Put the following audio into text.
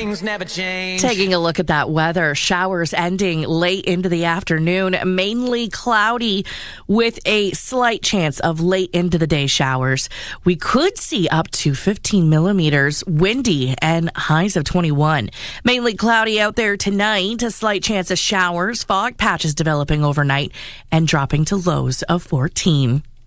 things never change. Taking a look at that weather, showers ending late into the afternoon, mainly cloudy with a slight chance of late into the day showers. We could see up to 15 millimeters, windy, and highs of 21. Mainly cloudy out there tonight, a slight chance of showers, fog patches developing overnight, and dropping to lows of 14.